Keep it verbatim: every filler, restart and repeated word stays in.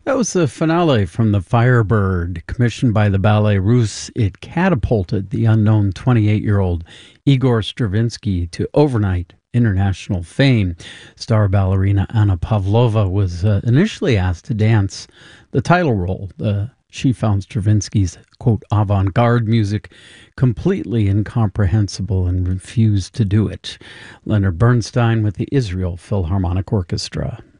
That was the finale from The Firebird, commissioned by the Ballet Russe. It catapulted the unknown twenty-eight year old Igor Stravinsky to overnight international fame. Star ballerina Anna Pavlova was uh, initially asked to dance the title role. Uh, she found Stravinsky's, quote, avant garde music completely incomprehensible and refused to do it. Leonard Bernstein with the Israel Philharmonic Orchestra.